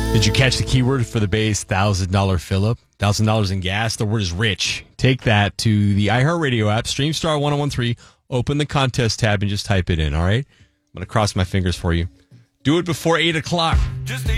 Did you catch the keyword for the base $1,000 fill-up? $1,000 in gas. The word is rich. Take that to the iHeartRadio app, StreamStar 1013, open the contest tab, and just type it in, all right? I'm going to cross my fingers for you. Do it before 8 o'clock. Just